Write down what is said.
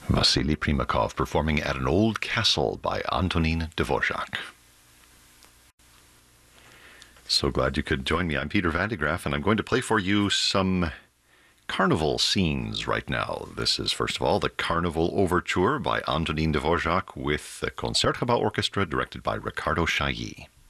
Vasily Primakov performing at an Old Castle by Antonin Dvorak. So glad you could join me. I'm Peter Van de Graaff, and I'm going to play for you some carnival scenes right now. This is, first of all, the Carnival Overture by Antonin Dvorak with the Concertgebouw Orchestra, directed by Ricardo Chailly.